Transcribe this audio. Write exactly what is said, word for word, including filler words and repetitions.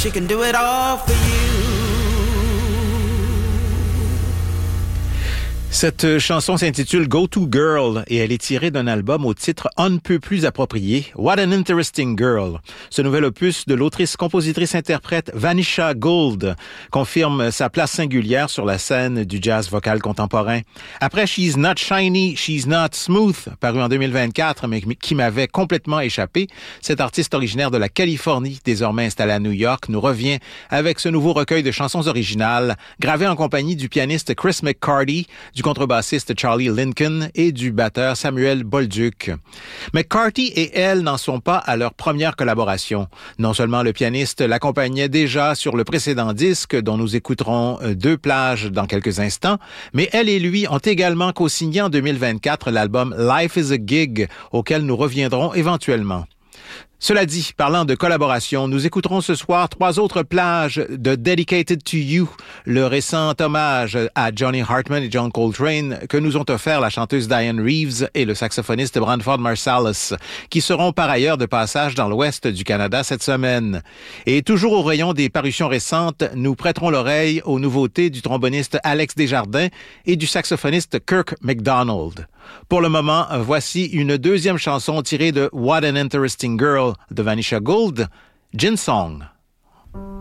She can do it all for you. Cette chanson s'intitule Go To Girl et elle est tirée d'un album au titre on ne peut plus approprié, What an Interesting Girl. Ce nouvel opus de l'autrice-compositrice-interprète Vanisha Gould confirme sa place singulière sur la scène du jazz vocal contemporain. Après She's Not Shiny, She's Not Smooth, paru en deux mille vingt-quatre, mais qui m'avait complètement échappé, cet artiste originaire de la Californie, désormais installé à New York, nous revient avec ce nouveau recueil de chansons originales, gravé en compagnie du pianiste Chris McCarty, du contrebassiste Charlie Lincoln et du batteur Samuel Bolduc. McCarty et elle n'en sont pas à leur première collaboration. Non seulement le pianiste l'accompagnait déjà sur le précédent disque, dont nous écouterons deux plages dans quelques instants, mais elle et lui ont également co-signé en deux mille vingt-quatre l'album Life is a Gig, auquel nous reviendrons éventuellement. Cela dit, parlant de collaboration, nous écouterons ce soir trois autres plages de Dedicated to You, le récent hommage à Johnny Hartman et John Coltrane que nous ont offert la chanteuse Diane Reeves et le saxophoniste Branford Marsalis, qui seront par ailleurs de passage dans l'ouest du Canada cette semaine. Et toujours au rayon des parutions récentes, nous prêterons l'oreille aux nouveautés du tromboniste Alex Desjardins et du saxophoniste Kirk MacDonald. Pour le moment, voici une deuxième chanson tirée de What an Interesting Girl de Vanisha Gould, Gin Song.